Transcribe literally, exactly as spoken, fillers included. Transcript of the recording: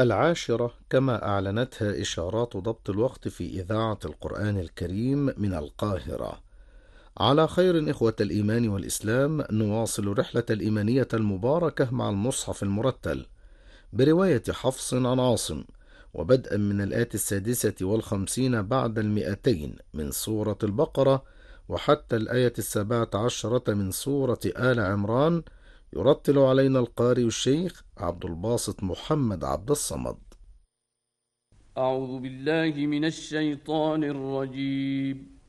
العاشرة كما أعلنتها إشارات ضبط الوقت في إذاعة القرآن الكريم من القاهرة. على خير إخوة الإيمان والإسلام، نواصل رحلة الإيمانية المباركة مع المصحف المرتل برواية حفص عن عاصم، وبدءا من الآية السادسة والخمسين بعد المئتين من سورة البقرة وحتى الآية السابعة عشرة من سورة آل عمران، يرتل علينا القارئ الشيخ عبد الباسط محمد عبد الصمد. أعوذ بالله من الشيطان الرجيم.